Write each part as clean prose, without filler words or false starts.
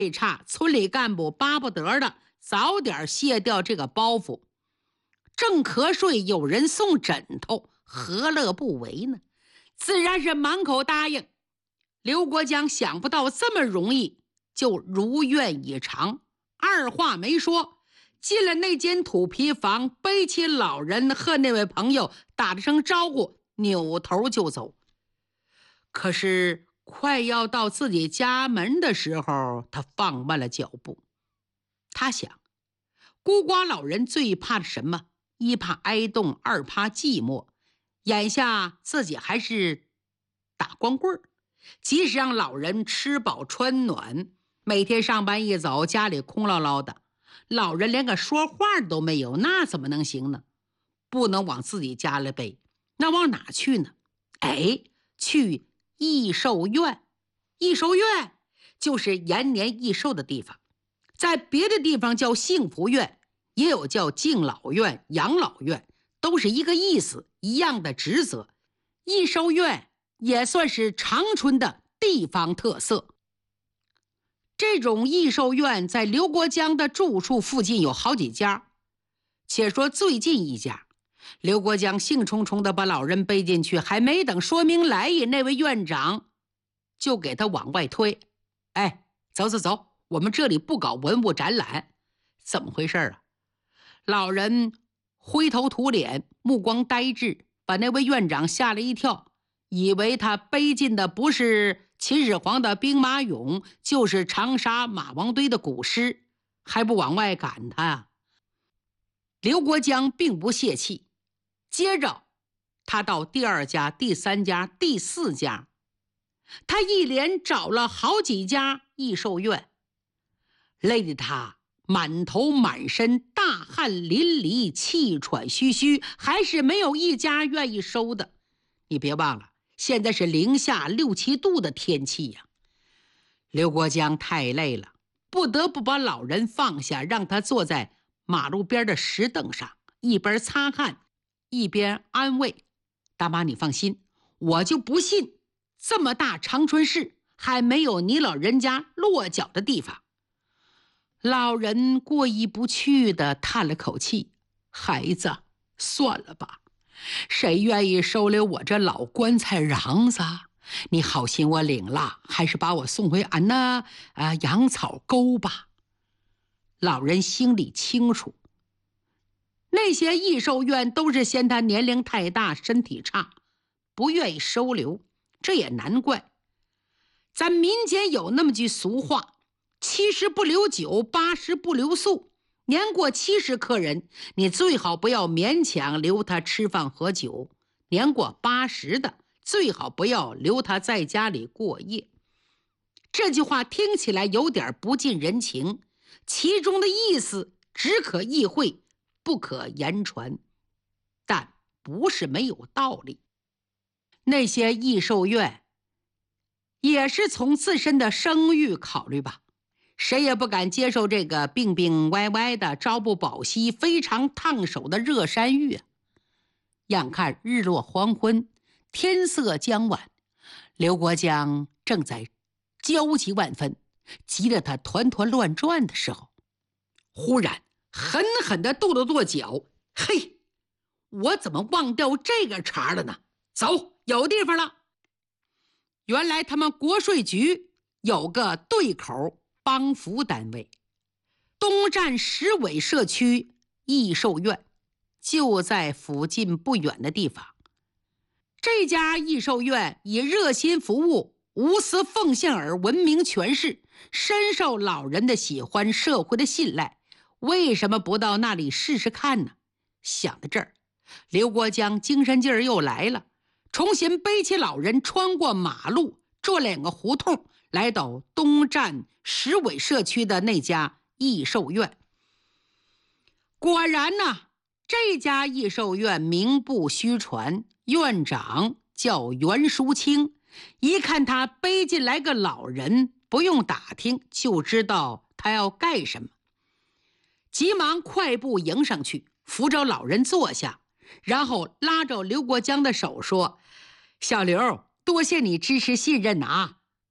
差村里干部巴不得的早点卸掉这个包袱。正瞌睡，有人送枕头，何乐不为呢？自然是满口答应。刘国江想不到这么容易就如愿以偿，二话没说，进了那间土坯房，背起老人和那位朋友打了声招呼，扭头就走。可是快要到自己家门的时候，他放慢了脚步。他想，孤寡老人最怕的什么？一怕挨冻，二怕寂寞。眼下自己还是打光棍儿，即使让老人吃饱穿暖，每天上班一走，家里空落落的，老人连个说话都没有，那怎么能行呢？不能往自己家里背，那往哪去呢？去益寿院。益寿院就是延年益寿的地方，在别的地方叫幸福院，也有叫敬老院、养老院，都是一个意思，一样的职责。益寿院也算是长春的地方特色。这种益寿院在刘国江的住处附近有好几家。且说最近一家，刘国江兴冲冲地把老人背进去，还没等说明来意，那位院长就给他往外推。走，我们这里不搞文物展览。怎么回事啊？老人灰头土脸，目光呆滞，把那位院长吓了一跳，以为他背进的不是秦始皇的兵马俑，就是长沙马王堆的古尸，还不往外赶他啊。刘国江并不泄气，接着他到第二家、第三家、第四家，他一连找了好几家益寿院，累得他满头满身大汗淋漓，气喘吁吁，还是没有一家愿意收的。你别忘了，现在是零下6、7度的天气呀。刘国江太累了，不得不把老人放下，让他坐在马路边的石凳上，一边擦汗一边安慰：大妈，你放心，我就不信这么大长春市还没有你老人家落脚的地方。老人过意不去地叹了口气：孩子，算了吧，谁愿意收留我这老棺材瓤子？你好心我领了，还是把我送回俺那养草沟吧。老人心里清楚，那些益寿院都是嫌他年龄太大，身体差，不愿意收留。这也难怪，咱民间有那么句俗话：70不留酒，80不留宿。年过70客人，你最好不要勉强留他吃饭喝酒；年过80的，最好不要留他在家里过夜。这句话听起来有点不近人情，其中的意思只可意会，不可言传，但不是没有道理。那些益寿院也是从自身的声誉考虑吧，谁也不敢接受这个病病歪歪的、朝不保夕、非常烫手的热山芋啊。眼看日落黄昏，天色将晚，刘国江正在焦急万分，急得他团团乱转的时候，忽然狠狠地跺了跺脚：嘿，我怎么忘掉这个茬了呢？走，有地方了。原来他们国税局有个对口帮扶单位，东站石尾社区益寿院就在附近不远的地方。这家益寿院以热心服务、无私奉献而闻名全市，深受老人的喜欢，社会的信赖。为什么不到那里试试看呢？想到这儿，刘国江精神劲儿又来了，重新背起老人，穿过马路，转2个胡同，来到东站石尾社区的那家益寿院。果然呢，这家益寿院名不虚传，院长叫袁淑清。一看他背进来个老人，不用打听就知道他要干什么，急忙快步迎上去，扶着老人坐下，然后拉着刘国江的手说：小刘，多谢你支持信任啊，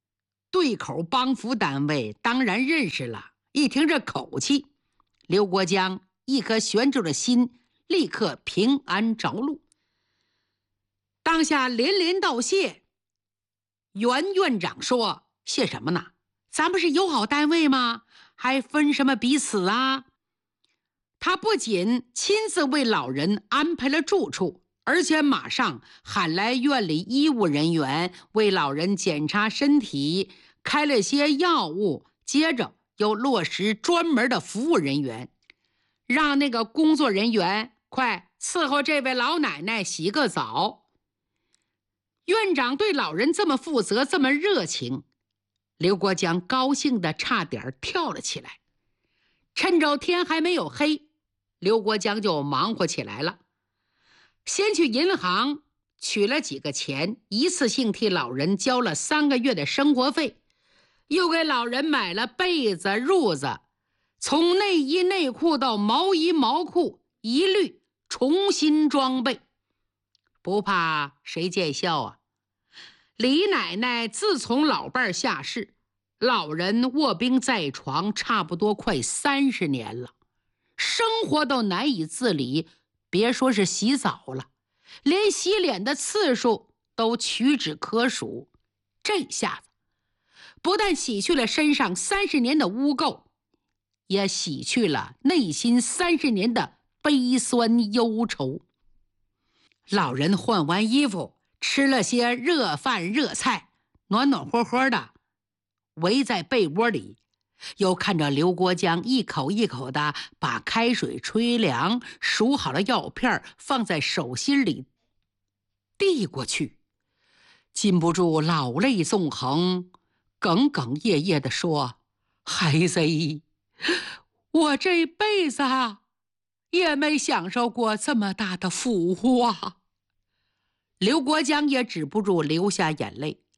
对口帮扶单位当然认识了，一听这口气，刘国江一颗悬着的心立刻平安着陆，当下连连道谢。袁院长说：“谢什么呢？咱不是友好单位吗？还分什么彼此啊？”他不仅亲自为老人安排了住处，而且马上喊来院里医务人员为老人检查身体，开了些药物，接着又落实专门的服务人员，让那个工作人员快伺候这位老奶奶洗个澡。院长对老人这么负责，这么热情，刘国江高兴得差点跳了起来。趁着天还没有黑，刘国江就忙活起来了。先去银行取了几个钱，一次性替老人交了3个月的生活费，又给老人买了被子褥子，从内衣内裤到毛衣毛裤一律重新装备，不怕谁见笑啊。李奶奶自从老伴下世，老人卧病在床差不多快30年了，生活都难以自理，别说是洗澡了，连洗脸的次数都屈指可数。这下子不但洗去了身上30年的污垢，也洗去了内心30年的悲酸忧愁。老人换完衣服，吃了些热饭热菜，暖暖和和的围在被窝里，又看着刘国江一口一口的把开水吹凉，数好了药片放在手心里递过去，禁不住老泪纵横，哽哽咽咽地说：“孩子，我这辈子也没享受过这么大的福啊！”刘国江也止不住流下眼泪，